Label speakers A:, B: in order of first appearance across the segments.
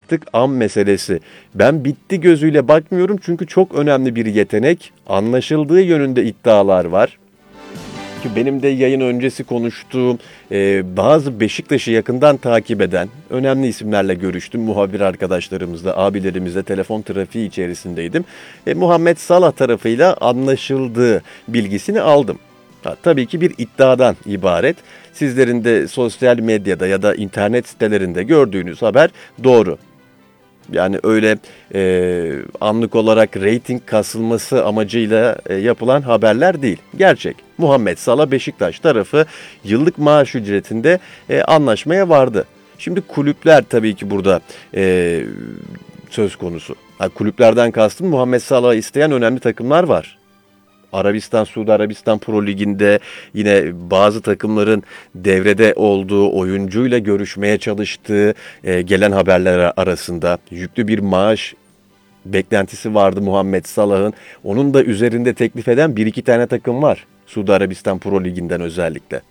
A: tartıştık. An meselesi. Ben bitti gözüyle bakmıyorum çünkü çok önemli bir yetenek. Anlaşıldığı yönünde iddialar var. Ki benim de yayın öncesi konuştuğum bazı Beşiktaş'ı yakından takip eden önemli isimlerle görüştüm. Muhabir arkadaşlarımızla, abilerimizle telefon trafiği içerisindeydim. Muhammed Salah tarafıyla anlaşıldığı bilgisini aldım. Tabii ki bir iddiadan ibaret. Sizlerin de sosyal medyada ya da internet sitelerinde gördüğünüz haber doğru. Yani öyle anlık olarak reyting kasılması amacıyla yapılan haberler değil. Gerçek. Muhammed Salah Beşiktaş tarafı yıllık maaş ücretinde anlaşmaya vardı. Şimdi kulüpler tabii ki burada söz konusu. Kulüplerden kastım Muhammed Salah'ı isteyen önemli takımlar var. Arabistan, Suudi Arabistan Pro Ligi'nde yine bazı takımların devrede olduğu, oyuncuyla görüşmeye çalıştığı gelen haberler arasında yüklü bir maaş beklentisi vardı Muhammed Salah'ın. Onun da üzerinde teklif eden bir iki tane takım var. Suudi Arabistan Pro Ligi'nden özellikle.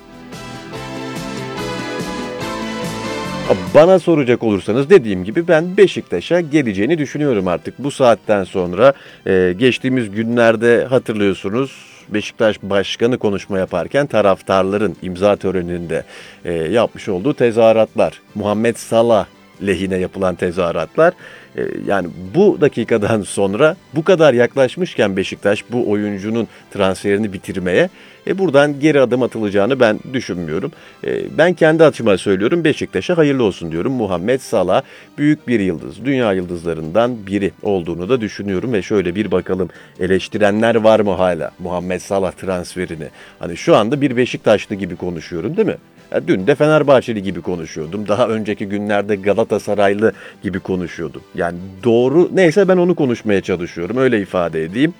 A: Bana soracak olursanız dediğim gibi ben Beşiktaş'a geleceğini düşünüyorum artık. Bu saatten sonra geçtiğimiz günlerde hatırlıyorsunuz Beşiktaş Başkanı konuşma yaparken taraftarların imza töreninde yapmış olduğu tezahüratlar, Muhammed Salah lehine yapılan tezahüratlar. Yani bu dakikadan sonra bu kadar yaklaşmışken Beşiktaş bu oyuncunun transferini bitirmeye buradan geri adım atılacağını ben düşünmüyorum. Ben kendi açıma söylüyorum, Beşiktaş'a hayırlı olsun diyorum. Muhammed Salah büyük bir yıldız, dünya yıldızlarından biri olduğunu da düşünüyorum ve şöyle bir bakalım, eleştirenler var mı hala Muhammed Salah transferini? Hani şu anda bir Beşiktaşlı gibi konuşuyorum değil mi? Dün de Fenerbahçeli gibi konuşuyordum. Daha önceki günlerde Galatasaraylı gibi konuşuyordum. Yani doğru neyse ben onu konuşmaya çalışıyorum. Öyle ifade edeyim.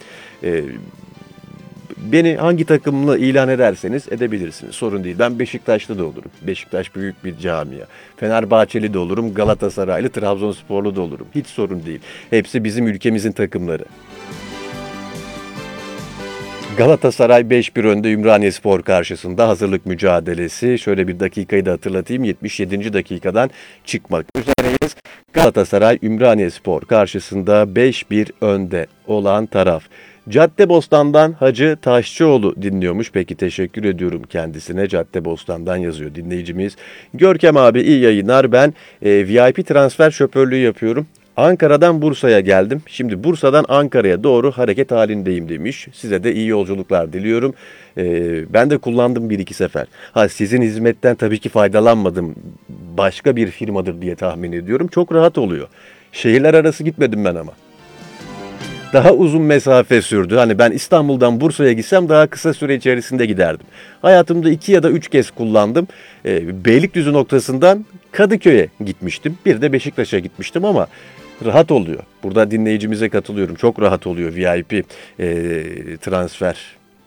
A: Beni hangi takımla ilan ederseniz edebilirsiniz. Sorun değil. Ben Beşiktaşlı da olurum. Beşiktaş büyük bir camia. Fenerbahçeli de olurum. Galatasaraylı, Trabzonsporlu da olurum. Hiç sorun değil. Hepsi bizim ülkemizin takımları. Galatasaray 5-1 önde Ümraniyespor karşısında hazırlık mücadelesi. Şöyle bir dakikayı da hatırlatayım. 77. dakikadan çıkmak üzereyiz. Galatasaray Ümraniyespor karşısında 5-1 önde olan taraf. Caddebostan'dan Hacı Taşçıoğlu dinliyormuş. Peki teşekkür ediyorum kendisine. Caddebostan'dan yazıyor dinleyicimiz. Görkem abi iyi yayınlar. Ben VIP transfer şoförlüğü yapıyorum. Ankara'dan Bursa'ya geldim. Şimdi Bursa'dan Ankara'ya doğru hareket halindeyim demiş. Size de iyi yolculuklar diliyorum. Ben de kullandım bir iki sefer. Sizin hizmetten tabii ki faydalanmadım. Başka bir firmadır diye tahmin ediyorum. Çok rahat oluyor. Şehirler arası gitmedim ben ama. Daha uzun mesafe sürdü. Hani ben İstanbul'dan Bursa'ya gitsem daha kısa süre içerisinde giderdim. Hayatımda 2 ya da 3 kez kullandım. Beylikdüzü noktasından Kadıköy'e gitmiştim. Bir de Beşiktaş'a gitmiştim ama rahat oluyor. Burada dinleyicimize katılıyorum. Çok rahat oluyor VIP transfer.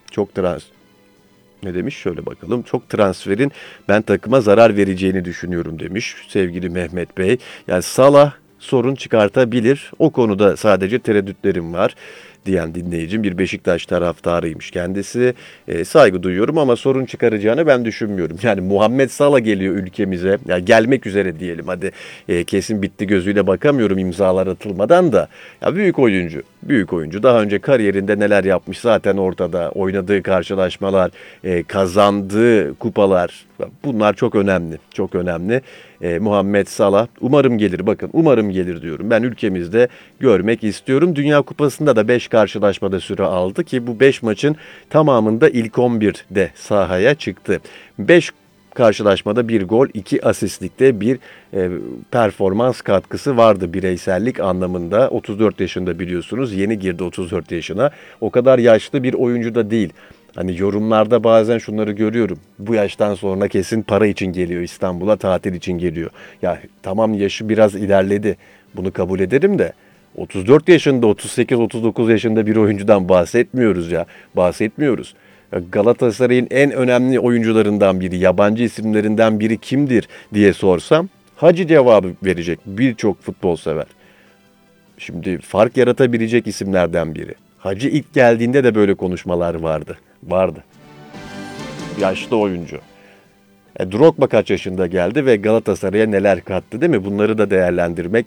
A: Ne demiş? Şöyle bakalım. Çok transferin ben takıma zarar vereceğini düşünüyorum demiş sevgili Mehmet Bey. Yani Salah sorun çıkartabilir. O konuda sadece tereddütlerim var diyen dinleyicim bir Beşiktaş taraftarıymış kendisi. Saygı duyuyorum ama sorun çıkaracağını ben düşünmüyorum. Yani Muhammed Salah geliyor ülkemize. Yani gelmek üzere diyelim. Hadi kesin bitti gözüyle bakamıyorum imzalar atılmadan da. Ya büyük oyuncu. Büyük oyuncu. Daha önce kariyerinde neler yapmış zaten ortada. Oynadığı karşılaşmalar, kazandığı kupalar. Bunlar çok önemli. Çok önemli. Muhammed Salah umarım gelir. Bakın umarım gelir diyorum. Ben ülkemizde görmek istiyorum. Dünya Kupası'nda da 5 karşılaşmada süre aldı ki bu 5 maçın tamamında ilk 11'de sahaya çıktı. 5 karşılaşmada 1 gol, 2 asistlikte bir performans katkısı vardı bireysellik anlamında. 34 yaşında biliyorsunuz. Yeni girdi 34 yaşına. O kadar yaşlı bir oyuncu da değil. Hani yorumlarda bazen şunları görüyorum. Bu yaştan sonra kesin para için geliyor İstanbul'a, tatil için geliyor. Ya tamam yaşı biraz ilerledi. Bunu kabul ederim de 34 yaşında, 38-39 yaşında bir oyuncudan bahsetmiyoruz ya. Bahsetmiyoruz. Galatasaray'ın en önemli oyuncularından biri, yabancı isimlerinden biri kimdir diye sorsam Hacı cevabı verecek birçok futbol sever. Şimdi fark yaratabilecek isimlerden biri. Hacı ilk geldiğinde de böyle konuşmalar vardı. Vardı. Yaşlı oyuncu. Drogba kaç yaşında geldi ve Galatasaray'a neler kattı değil mi? Bunları da değerlendirmek